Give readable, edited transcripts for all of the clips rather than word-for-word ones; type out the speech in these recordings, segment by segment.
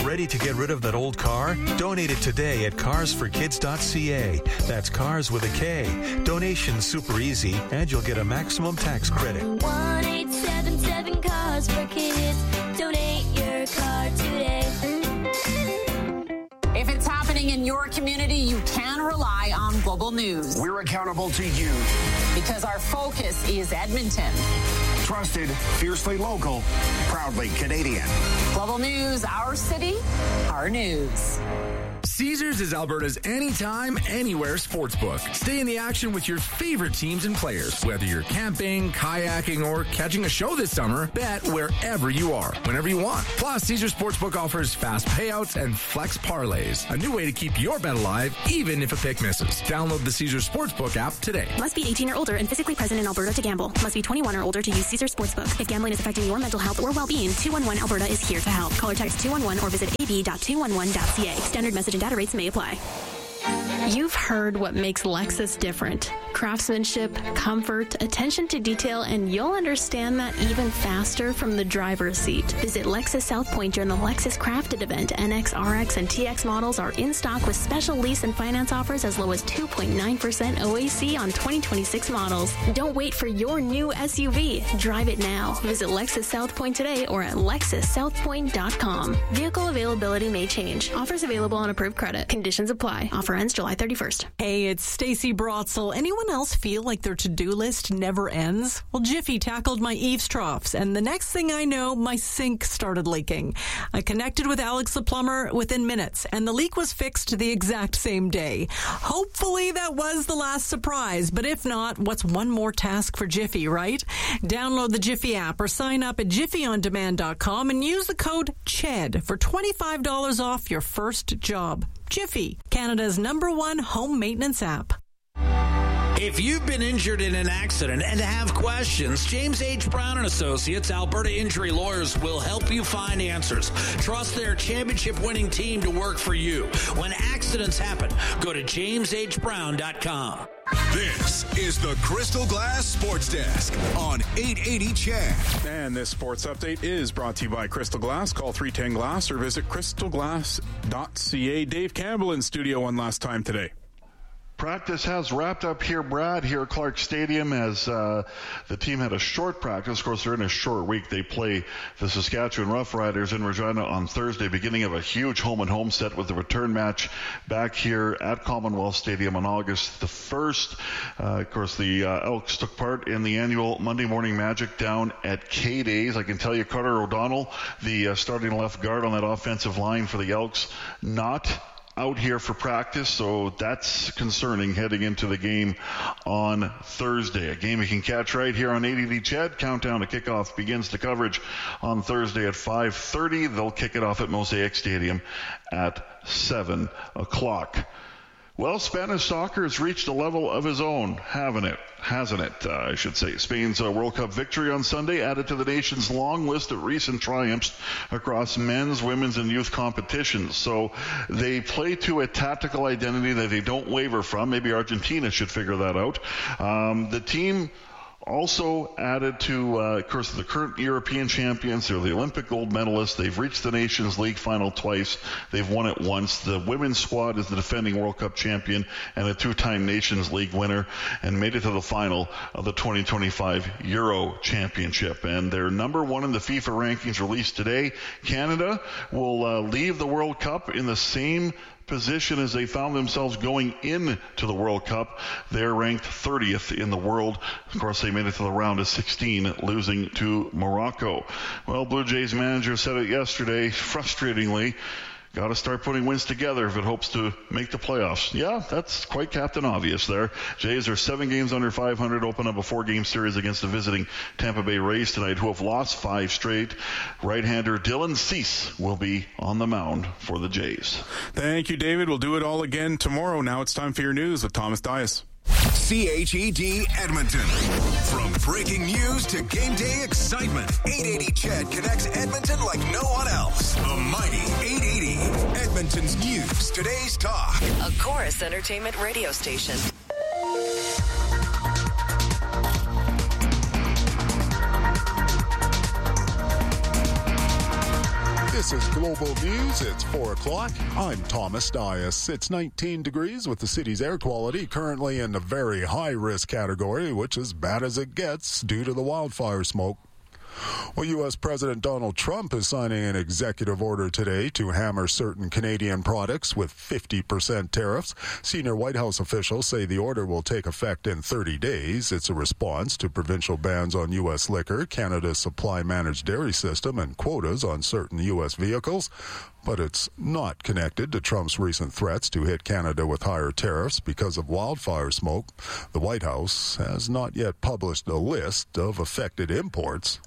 Ready to get rid of that old car? Donate it today at carsforkids.ca. That's cars with a K. Donation's super easy, and you'll get a maximum tax credit. 1-877-CARS-FOR-KIDS. Donate your car today. If it's happening in your community, you can rely on Global News. We're accountable to you. Because our focus is Edmonton. Trusted, fiercely local, proudly Canadian. Global News, our city, our news. Caesars is Alberta's anytime, anywhere sportsbook. Stay in the action with your favorite teams and players. Whether you're camping, kayaking, or catching a show this summer, bet wherever you are, whenever you want. Plus, Caesars Sportsbook offers fast payouts and flex parlays. A new way to keep your bet alive, even if a pick misses. Download the Caesars Sportsbook app today. Must be 18 or older and physically present in Alberta to gamble. Must be 21 or older to use Caesars Sportsbook. If gambling is affecting your mental health or well-being, 211 Alberta is here to help. Call or text 211 or visit ab.211.ca. Standard message and data rates may apply. You've heard what makes Lexus different. Craftsmanship, comfort, attention to detail, and you'll understand that even faster from the driver's seat. Visit Lexus South Point during the Lexus Crafted event. NX, RX, and TX models are in stock with special lease and finance offers as low as 2.9% OAC on 2026 models. Don't wait for your new SUV. Drive it now. Visit Lexus South Point today or at LexusSouthPoint.com. Vehicle availability may change. Offers available on approved credit. Conditions apply. Offer ends July 31st. Hey, it's Stacey Brotzel. Anyone else feel like their to-do list never ends? Well, Jiffy tackled my eaves troughs, and the next thing I know, my sink started leaking. I connected with Alex the plumber within minutes, and the leak was fixed the exact same day. Hopefully that was the last surprise, but if not, what's one more task for Jiffy, right? Download the Jiffy app or sign up at jiffyondemand.com and use the code CHED for $25 off your first job. Jiffy, Canada's #1 home maintenance app. If you've been injured in an accident and have questions, James H. Brown & Associates, Alberta Injury Lawyers, will help you find answers. Trust their championship-winning team to work for you. When accidents happen, go to jameshbrown.com. This is the Crystal Glass Sports Desk on 880 CHED. And this sports update is brought to you by Crystal Glass. Call 310 Glass or visit crystalglass.ca. Dave Campbell in studio one last time today. Practice has wrapped up here, Brad, here at Clark Stadium as the team had a short practice. Of course, they're in a short week. They play the Saskatchewan Roughriders in Regina on Thursday, beginning of a huge home-and-home set with the return match back here at Commonwealth Stadium on August the 1st. Of course, the Elks took part in the annual Monday Morning Magic down at K-Days. I can tell you, Carter O'Donnell, the starting left guard on that offensive line for the Elks, not out here for practice, so that's concerning heading into the game on Thursday. A game you can catch right here on 880 CHED. Countdown to kickoff begins the coverage on Thursday at 5:30. They'll kick it off at Mosaic Stadium at 7 o'clock. Well, Spanish soccer has reached a level of its own, hasn't it? I should say. Spain's World Cup victory on Sunday added to the nation's long list of recent triumphs across men's, women's, and youth competitions. So they play to a tactical identity that they don't waver from. Maybe Argentina should figure that out. The team also added to, of course, the current European champions. They're the Olympic gold medalists. They've reached the Nations League final twice. They've won it once. The women's squad is the defending World Cup champion and a two-time Nations League winner and made it to the final of the 2025 Euro Championship. And they're #1 in the FIFA rankings released today. Canada will leave the World Cup in the same position as they found themselves going into the World Cup. They're ranked 30th in the world. Of course, they made it to the round of 16, losing to Morocco. Well, Blue Jays manager said it yesterday, frustratingly, got to start putting wins together if it hopes to make the playoffs. Yeah, that's quite Captain Obvious there. Jays are 7 games under 500, open up a 4-game series against the visiting Tampa Bay Rays tonight, who have lost 5 straight. Right-hander Dylan Cease will be on the mound for the Jays. Thank you, David. We'll do it all again tomorrow. Now it's time for your news with Thomas Dias. CHED Edmonton. From breaking news to game day excitement, 880 CHED connects Edmonton like no one else. The mighty 880. Edmonton's news, today's talk. A Chorus Entertainment radio station. This This is Global News. It's 4 o'clock. I'm Thomas Dias. It's 19 degrees with the city's air quality currently in the very high-risk category, which is bad as it gets due to the wildfire smoke. Well, U.S. President Donald Trump is signing an executive order today to hammer certain Canadian products with 50% tariffs. Senior White House officials say the order will take effect in 30 days. It's a response to provincial bans on U.S. liquor, Canada's supply-managed dairy system, and quotas on certain U.S. vehicles. But it's not connected to Trump's recent threats to hit Canada with higher tariffs because of wildfire smoke. The White House has not yet published a list of affected imports.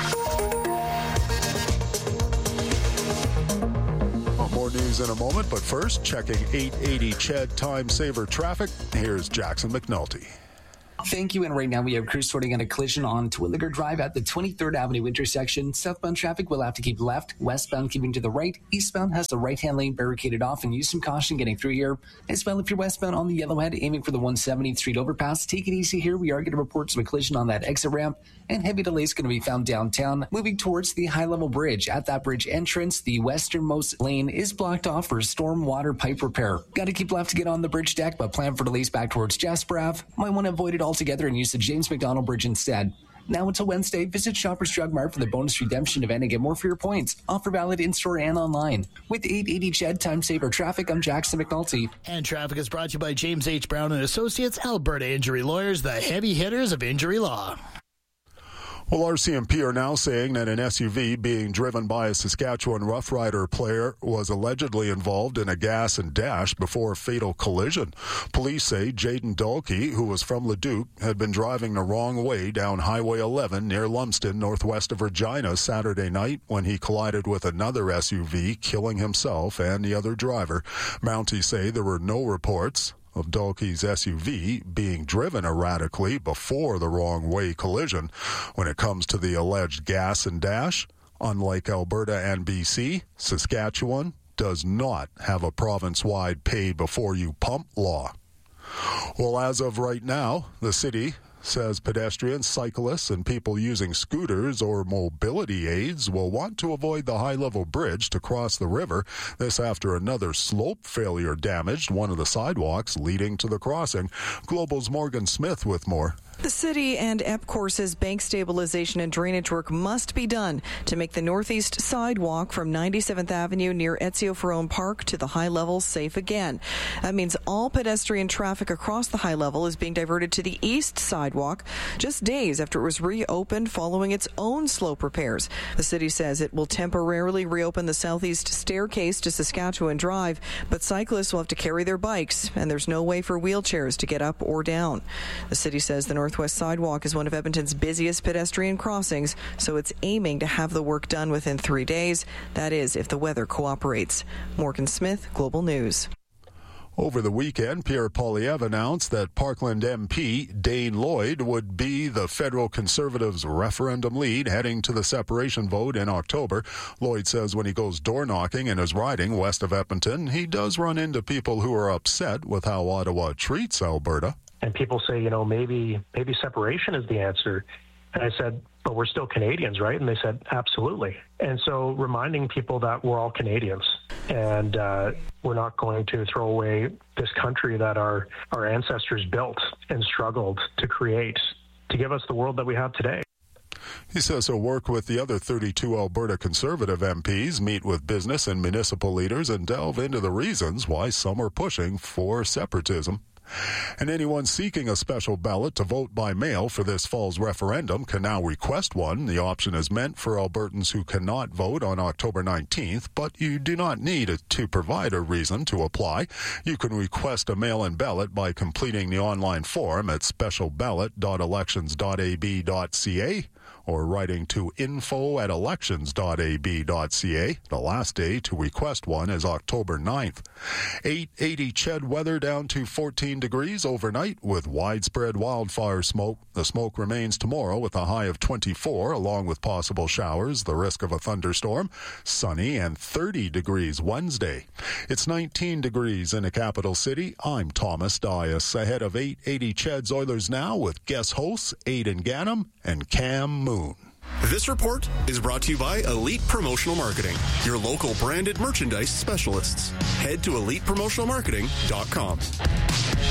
More news in a moment, but first, checking 880 Ched Time Saver traffic. Here's Jackson McNulty. Thank you. And right now we have crews sorting on a collision on Twilliger Drive at the 23rd Avenue intersection. Southbound traffic will have to keep left, westbound keeping to the right. Eastbound has the right-hand lane barricaded off and use some caution getting through here. As well, if you're westbound on the Yellowhead aiming for the 170th Street overpass, take it easy here. We are going to report some collision on that exit ramp, and heavy delays going to be found downtown. Moving towards the high-level bridge. At that bridge entrance, the westernmost lane is blocked off for storm water pipe repair. Got to keep left to get on the bridge deck, but plan for delays back towards Jasper Ave. Might want to avoid it altogether and use the James McDonald Bridge instead. Now until Wednesday, visit Shoppers Drug Mart for the bonus redemption event and get more for your points. Offer valid in-store and online. With 880 Ched Time Saver Traffic, I'm Jackson McNulty. And traffic is brought to you by James H. Brown & Associates, Alberta Injury Lawyers, the heavy hitters of injury law. Well, RCMP are now saying that an SUV being driven by a Saskatchewan Rough Rider player was allegedly involved in a gas and dash before a fatal collision. Police say Jaden Dalkey, who was from Leduc, had been driving the wrong way down Highway 11 near Lumsden, northwest of Regina, Saturday night when he collided with another SUV, killing himself and the other driver. Mounties say there were no reports of Dalkey's SUV being driven erratically before the wrong way collision. When it comes to the alleged gas and dash, unlike Alberta and BC, Saskatchewan does not have a province-wide pay before you pump law. Well, as of right now, the city says pedestrians, cyclists, and people using scooters or mobility aids will want to avoid the high-level bridge to cross the river. This after another slope failure damaged one of the sidewalks leading to the crossing. Global's Morgan Smith with more. The city and EPCOR says bank stabilization and drainage work must be done to make the northeast sidewalk from 97th Avenue near Ezio Ferrone Park to the high level safe again. That means all pedestrian traffic across the high level is being diverted to the east sidewalk just days after it was reopened following its own slope repairs. The city says it will temporarily reopen the southeast staircase to Saskatchewan Drive, but cyclists will have to carry their bikes, and there's no way for wheelchairs to get up or down. The city says the Northwest Sidewalk is one of Edmonton's busiest pedestrian crossings, so it's aiming to have the work done within 3 days. That is, if the weather cooperates. Morgan Smith, Global News. Over the weekend, Pierre Poilievre announced that Parkland MP Dane Lloyd would be the federal Conservatives' referendum lead heading to the separation vote in October. Lloyd says when he goes door knocking in his riding west of Edmonton, he does run into people who are upset with how Ottawa treats Alberta. And people say, maybe separation is the answer. And I said, but we're still Canadians, right? And they said, absolutely. And so reminding people that we're all Canadians and we're not going to throw away this country that our ancestors built and struggled to create to give us the world that we have today. He says he'll work with the other 32 Alberta Conservative MPs, meet with business and municipal leaders, and delve into the reasons why some are pushing for separatism. And anyone seeking a special ballot to vote by mail for this fall's referendum can now request one. The option is meant for Albertans who cannot vote on October 19th, but you do not need to provide a reason to apply. You can request a mail-in ballot by completing the online form at specialballot.elections.ab.ca or writing to info@elections.ab.ca. The last day to request one is October 9th. 880 Ched weather down to 14 degrees overnight with widespread wildfire smoke. The smoke remains tomorrow with a high of 24, along with possible showers, the risk of a thunderstorm. Sunny and 30 degrees Wednesday. It's 19 degrees in the capital city. I'm Thomas Dias. Ahead of 880 Ched's Oilers now with guest hosts Aidan Gannam and Cam Moon. This report is brought to you by Elite Promotional Marketing, your local branded merchandise specialists. Head to ElitePromotionalMarketing.com.